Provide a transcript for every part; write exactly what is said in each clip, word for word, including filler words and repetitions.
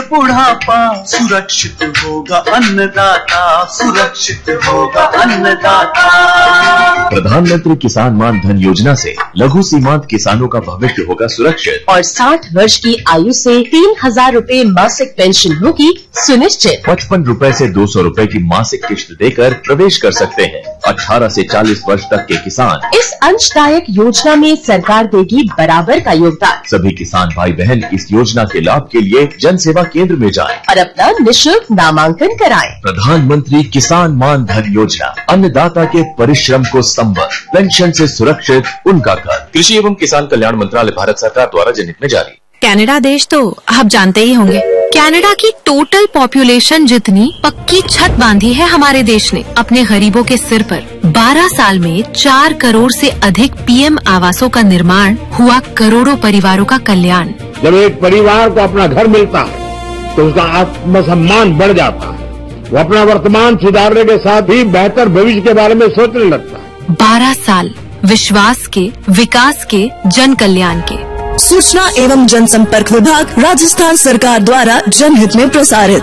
बुढ़ापा, सुरक्षित होगा अन्नदाता, सुरक्षित होगा अन्नदाता। प्रधानमंत्री किसान मान धन योजना से लघु सीमांत किसानों का भविष्य होगा सुरक्षित और साठ वर्ष की आयु से तीन हजार रूपए मासिक पेंशन होगी सुनिश्चित। पचपन रूपए से दो सौ रूपए की मासिक किश्त देकर प्रवेश कर सकते हैं। अठारह से चालीस वर्ष तक के किसान इस अंशदायक योजना में सरकार देगी बराबर का योगदान। सभी किसान भाई बहन इस योजना के लाभ के लिए जन सेवा केंद्र में जाएं और अपना निःशुल्क नामांकन कराएं। प्रधानमंत्री किसान मान धन योजना, अन्नदाता के परिश्रम को संबल, पेंशन से सुरक्षित उनका कर। कृषि एवं किसान कल्याण मंत्रालय, भारत सरकार द्वारा जनहित में जारी। कनाडा देश तो आप जानते ही होंगे। कनाडा की टोटल पॉपुलेशन जितनी पक्की छत बांधी है हमारे देश ने अपने गरीबों के सिर पर। बारह साल में चार करोड़ से अधिक पीएम आवासों का निर्माण हुआ, करोड़ों परिवारों का कल्याण। जब एक परिवार को अपना घर मिलता है तो उसका आत्मसम्मान बढ़ जाता है। वो अपना वर्तमान सुधारने के साथ ही बेहतर भविष्य के बारे में सोचने लगता है। बारह साल विश्वास के, विकास के, जन कल्याण के। सूचना एवं जनसंपर्क विभाग, राजस्थान सरकार द्वारा जनहित में प्रसारित।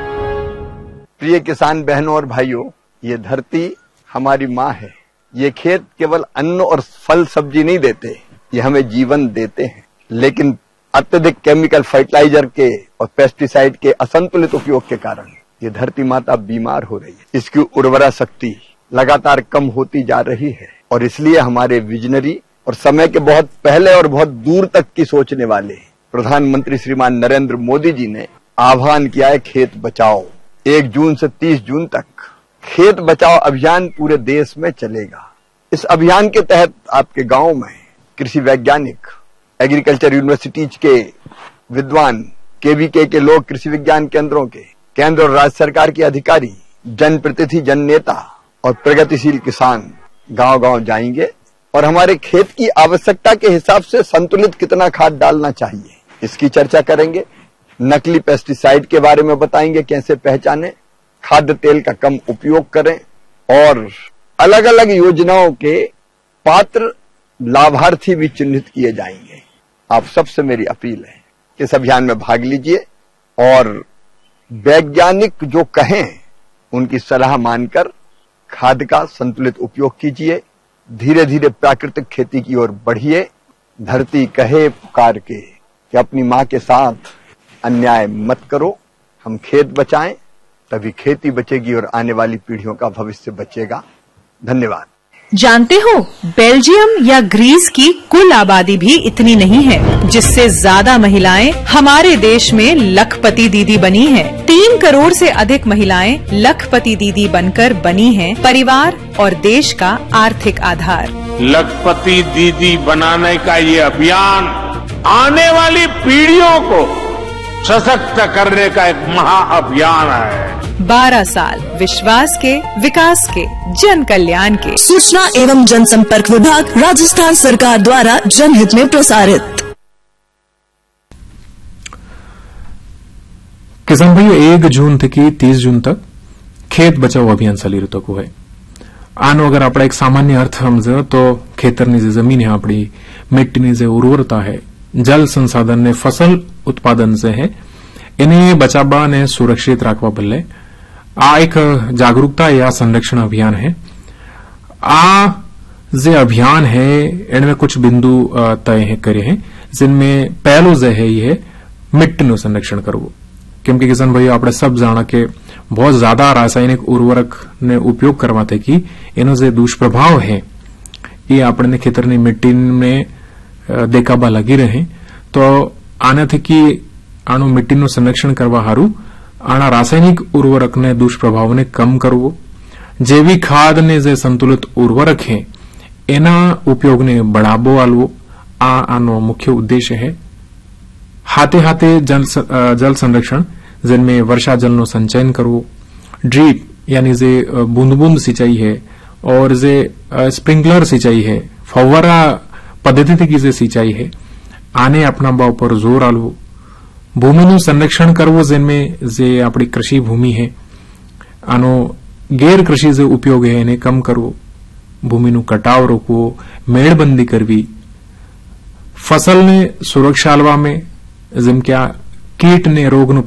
प्रिय किसान बहनों और भाइयों, ये धरती हमारी माँ है। ये खेत केवल अन्न और फल सब्जी नहीं देते, ये हमें जीवन देते हैं। लेकिन अत्यधिक केमिकल फर्टिलाइजर के और पेस्टिसाइड के असंतुलित उपयोग के कारण ये धरती माता बीमार हो रही है। इसकी उर्वरा शक्ति लगातार कम होती जा रही है और इसलिए हमारे विजनरी और समय के बहुत पहले और बहुत दूर तक की सोचने वाले प्रधानमंत्री श्रीमान नरेंद्र मोदी जी ने आह्वान किया है, खेत बचाओ। एक जून से तीस जून तक खेत बचाओ अभियान पूरे देश में चलेगा। इस अभियान के तहत आपके गांव में कृषि वैज्ञानिक, एग्रीकल्चर यूनिवर्सिटीज के विद्वान, केवीके के लोग, कृषि विज्ञान केंद्रों के, केंद्र और राज्य सरकार के अधिकारी, जनप्रतिनिधि, जन नेता और प्रगतिशील किसान गांव गांव जाएंगे और हमारे खेत की आवश्यकता के हिसाब से संतुलित कितना खाद डालना चाहिए इसकी चर्चा करेंगे। नकली पेस्टिसाइड के बारे में बताएंगे, कैसे पहचानें, खाद्य तेल का कम उपयोग करें और अलग अलग योजनाओं के पात्र लाभार्थी भी चिन्हित किए जाएंगे। आप सबसे मेरी अपील है, इस अभियान में भाग लीजिए और वैज्ञानिक जो कहें उनकी सलाह मानकर खाद का संतुलित उपयोग कीजिए। धीरे धीरे प्राकृतिक खेती की ओर बढ़िए। धरती कहे पुकार के कि अपनी माँ के साथ अन्याय मत करो। हम खेत बचाएं, तभी खेती बचेगी और आने वाली पीढ़ियों का भविष्य बचेगा। धन्यवाद। जानते हो, बेल्जियम या ग्रीस की कुल आबादी भी इतनी नहीं है जिससे ज्यादा महिलाएं हमारे देश में लखपति दीदी बनी हैं। तीन करोड़ से अधिक महिलाएं लखपति दीदी बनकर बनी हैं परिवार और देश का आर्थिक आधार। लखपति दीदी बनाने का ये अभियान आने वाली पीढ़ियों को सशक्त करने का एक महाअभियान है। बारह साल विश्वास के, विकास के, जन कल्याण के। सूचना एवं जनसंपर्क विभाग, राजस्थान सरकार द्वारा जनहित में प्रसारित। किसान भाइयों, एक जून थी तीस जून तक खेत बचाओ अभियान चाली રહ્યું है। આનો અગર આપણે એક સામાન્ય અર્થ સમજો તો ખેતરની જે જમીન है આપણી, મિટ્ટીની જે ઉર્વરતા है, જલ સંસાધન ને फसल उत्पादन से है, એને બચાવવા અને સુરક્ષિત રાખવા બદલે આ એક જાગरूकता या संरक्षण अभियान है। आ जे अभियान है इनमें कुछ बिंदु तय करे हैं, जिनमें पहलो जो है ये मिट्टीનું संरक्षण करवो। કેમ કે કિસાન ભાઈઓ, આપણે સબ જાણા કે बहुत ज्यादा रासायनिक उर्वरक ने उपयोग करवाते कि एनो जे दुष्प्रभाव है ये आपने खेतरनी मिट्टी में देखाबा लगी रहे। तो आनाथी कि आनो मिट्टीનું संरक्षण करवा हारू आना रासायनिक उर्वरक ने दुष्प्रभाव ने कम करवो। जैविक खाद ने जे संतुलित उर्वरक है एना उपयोग ने बढ़ावो आलवो, आ आनो मुख्य उद्देश्य है। हाथे हाथे जल जल संरक्षण, जिनमें वर्षा जल संचयन करवो, ड्रीप यानी जे बूंद बूंद सिंचाई है और जे स्प्रिंकलर सिंचाई है, फव्वारा पद्धति की जे सिंचाई है, आने अपनावा पर जोर आलवो। भूमिનું संरक्षण करवो, जिनमें जे अपनी कृषि भूमि है आनो गैर कृषि जे उपयोग है इन्हें कम करवो। भूमिનું कटाव रोकवो, मेड़बंदी करवी। फसल ने सुरक्षा आलवा में, જેમ કે આ કીટ ને રોગનું